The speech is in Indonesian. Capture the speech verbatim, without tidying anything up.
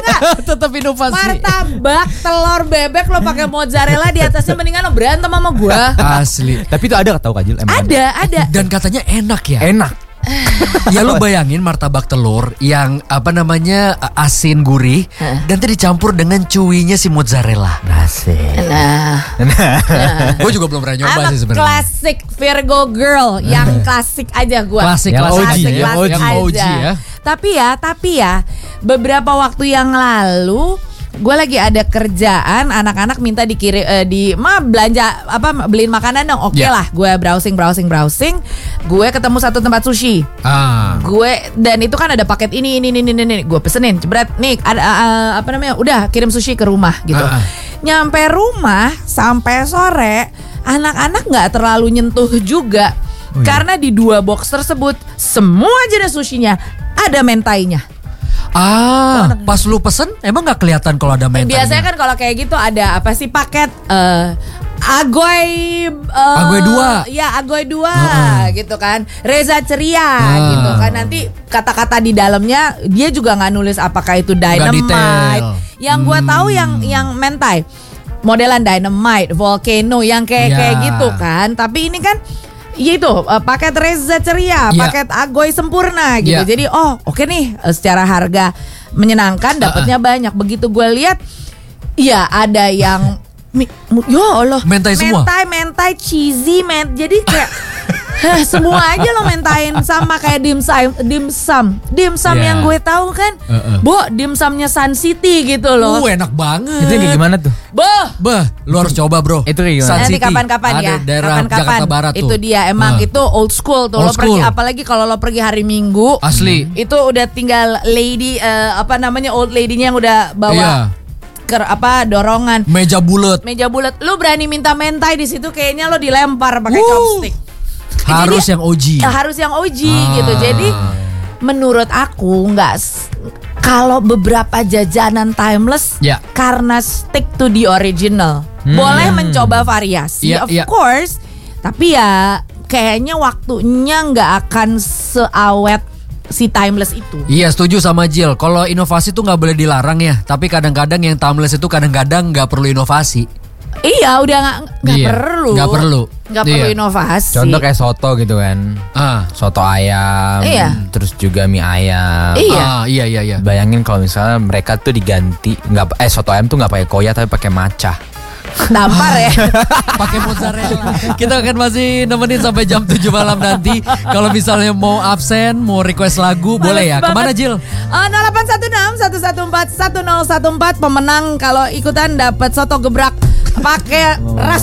enggak. Tetap inovasi. Martabak telur bebek lo pakai mozzarella di atasnya, mendingan lo berantem sama gua. Asli. Tapi itu ada tahu Kajil? Emang Ada, ada. Dan katanya enak ya. enak. Ya lu bayangin martabak telur yang apa namanya asin gurih dan tadi dicampur dengan cuinya si mozzarella. Asik. Nah, Nah. Gue juga belum pernah nyoba I'm sih a sebenarnya. classic Virgo girl, yang klasik aja gua. Klasik, Yang klasik, O G, klasik, yang klasik O G. yang O G aja. ya. Tapi ya, tapi ya, beberapa waktu yang lalu gue lagi ada kerjaan, anak-anak minta dikirim eh, di ma belanja apa beliin makanan dong. Oke Ya. lah, gue browsing browsing browsing, gue ketemu satu tempat sushi. Ah. Gue dan itu kan ada paket ini ini ini ini, ini. Gue pesenin, jebret nih ada uh, apa namanya, udah kirim sushi ke rumah gitu. Ah, ah. Nyampe rumah sampai sore, anak-anak nggak terlalu nyentuh juga. Oh, iya. Karena di dua box tersebut semua jenis sushinya ada mentainya. Ah, pas lu pesen emang nggak kelihatan kalau ada mentainya? Biasanya kan kalau kayak gitu ada apa sih paket eh Agoy eh, Agoy dua. Ya Agoy dua Uh-uh. gitu kan. Reza Ceria Ah. gitu kan. Nanti kata-kata di dalamnya dia juga nggak nulis apakah itu dynamite. detail. Yang gua Hmm. tahu yang yang mentai modelan dynamite, volcano yang kayak Ya. kayak gitu kan. Tapi ini kan ya itu uh, paket Reza Ceria, Ya. paket Agoy sempurna gitu. Ya. Jadi oh oke nih, uh, secara harga menyenangkan, dapatnya banyak. Begitu gue lihat, ya ada yang mi, mu- ya Allah, Mentai semua? mentai, mentai, cheesy, men. Jadi kayak heh, semua aja lo mentain, sama kayak dimsum, dimsum, dimsum Ya. yang gue tahu kan, Uh-uh. Bo, dimsumnya Sun City gitu loh. Uh, enak banget. Itu yang kayak gimana tuh? Boh. Bah, lu harus coba bro. Itu kayak gimana? Sun Nanti City. kapan-kapan Ada ya, daerah kapan-kapan. Jakarta Barat tuh. Itu dia emang Ah. itu old school tuh. Old Lo pergi, school. apalagi kalau lo pergi hari Minggu, Asli. itu udah tinggal lady eh, apa namanya old lady-nya yang udah bawa Iya. ke apa dorongan Meja bulat. meja bulat. Lu berani minta mentai di situ, kayaknya lo dilempar pakai Wuh. chopstick. Harus Jadi, yang O G. eh, harus yang O G Ah. gitu. Jadi menurut aku nggak s- kalau beberapa jajanan timeless Ya. karena stick to the original. Boleh mencoba variasi Iya, of iya. course, tapi ya kayaknya waktunya nggak akan seawet si timeless itu. Iya, setuju sama Jill. Kalau inovasi tuh nggak boleh dilarang ya. Tapi kadang-kadang yang timeless itu kadang-kadang nggak perlu inovasi. Iya, udah nggak nggak Iya, perlu. nggak perlu. Nggak Iya. perlu inovasi. Contoh kayak soto gitu kan. Ah, Soto ayam, Iya. terus juga mie ayam. Iya. ah, iya, iya, iya. Bayangin kalau misalnya mereka tuh diganti nggak eh soto ayam tuh nggak pakai koya tapi pakai maca. Tampar ya. Pakai mozzarella. Kita akan masih nemenin sampai jam tujuh malam nanti. Kalau misalnya mau absen, mau request lagu, boleh ya. Males Kemana banget. Jill? Uh, nol delapan satu enam satu satu empat satu nol satu empat pemenang kalau ikutan dapat soto gebrak pakai ras